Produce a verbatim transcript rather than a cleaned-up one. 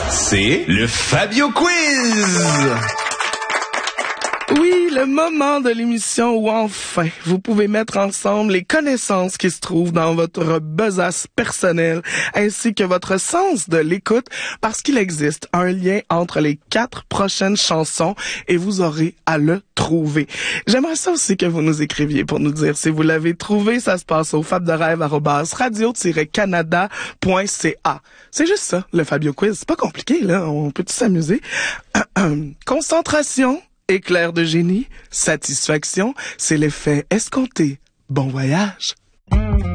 C'est le Fabio Quiz! Oui, le moment de l'émission où enfin vous pouvez mettre ensemble les connaissances qui se trouvent dans votre besace personnelle ainsi que votre sens de l'écoute parce qu'il existe un lien entre les quatre prochaines chansons et vous aurez à le trouver. J'aimerais ça aussi que vous nous écriviez pour nous dire si vous l'avez trouvé. Ça se passe au fabderêve arobase radio tiret canada point c a. C'est juste ça, le Fabio Quiz. C'est pas compliqué, là. On peut tous s'amuser. Concentration. Éclair de génie, satisfaction, c'est l'effet escompté. Bon voyage!